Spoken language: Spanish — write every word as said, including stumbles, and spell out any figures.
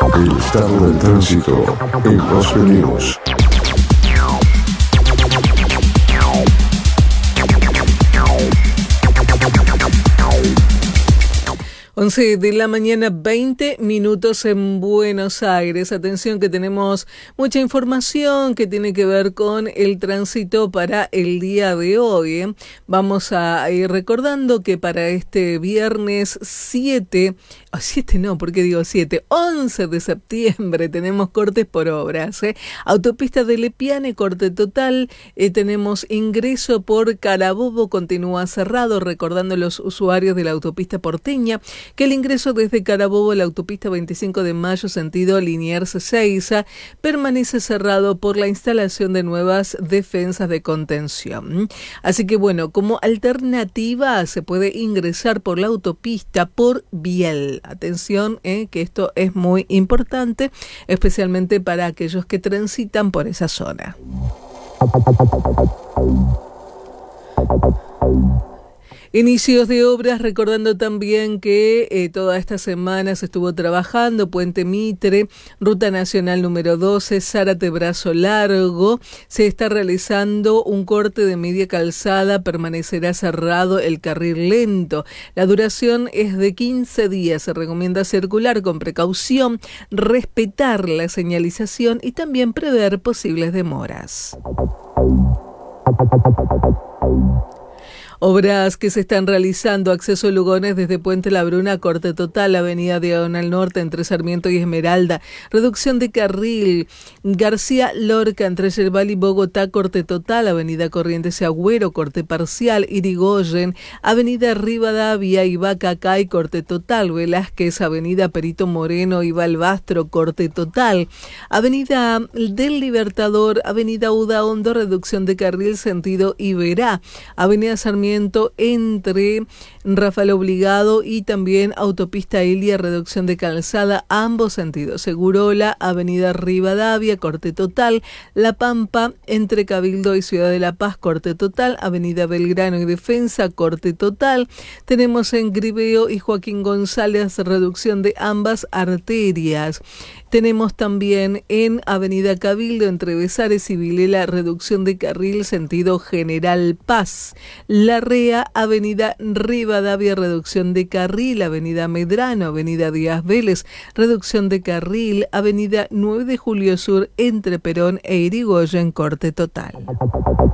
El estado del tránsito en Voz News. once de la mañana, veinte minutos en Buenos Aires. Atención que tenemos mucha información que tiene que ver con el tránsito para el día de hoy, ¿eh? Vamos a ir recordando que para este viernes siete, oh, siete no, ¿por qué digo siete? once de septiembre tenemos cortes por obras, ¿eh? Autopista de Lepiane, corte total. Eh, tenemos ingreso por Carabobo, continúa cerrado, recordando a los usuarios de la autopista porteña que el ingreso desde Carabobo a la autopista veinticinco de mayo sentido Liniers Ezeiza permanece cerrado por la instalación de nuevas defensas de contención. Así que bueno, como alternativa se puede ingresar por la autopista por Biel. Atención, eh, que esto es muy importante, especialmente para aquellos que transitan por esa zona. Inicios de obras, recordando también que eh, toda esta semana se estuvo trabajando Puente Mitre, Ruta Nacional número doce, Zárate Brazo Largo. Se está realizando un corte de media calzada, permanecerá cerrado el carril lento. La duración es de quince días. Se recomienda circular con precaución, respetar la señalización y también prever posibles demoras. Obras que se están realizando: acceso a Lugones desde Puente La Bruna, corte total, Avenida Diagonal Norte entre Sarmiento y Esmeralda, reducción de carril, García Lorca entre Yerbal y Bogotá, corte total, Avenida Corrientes y Agüero, corte parcial, Irigoyen, Avenida Rivadavia y Bacacay, corte total, Velázquez, Avenida Perito Moreno y Balbastro, corte total, Avenida del Libertador, Avenida Udaondo, reducción de carril sentido Iberá, Avenida Sarmiento entre Rafael Obligado y también Autopista Elia, reducción de calzada, ambos sentidos. Segurola, Avenida Rivadavia, corte total. La Pampa, entre Cabildo y Ciudad de La Paz, corte total. Avenida Belgrano y Defensa, corte total. Tenemos en Griveo y Joaquín González, reducción de ambas arterias. Tenemos también en Avenida Cabildo, entre Besares y Vilela, reducción de carril sentido General Paz. Larrea, Avenida Rivadavia, reducción de carril. Avenida Medrano, Avenida Díaz Vélez, reducción de carril. Avenida nueve de Julio Sur, entre Perón e Irigoyen, corte total.